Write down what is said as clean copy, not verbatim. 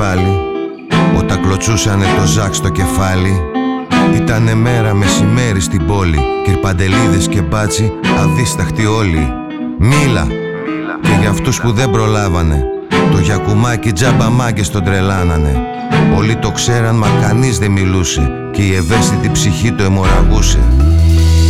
πάλι, όταν κλωτσούσανε το Ζακ στο κεφάλι. Ήτανε μέρα μεσημέρι στην πόλη, κυρπαντελίδες και μπάτσι αδίσταχτοι όλοι. Μίλα και για αυτούς που δεν προλάβανε, το γιακουμάκι τζάμπα μάγκες τον τρελάνανε. Όλοι το ξέραν μα κανείς δεν μιλούσε, και η ευαίσθητη ψυχή το αιμορραγούσε.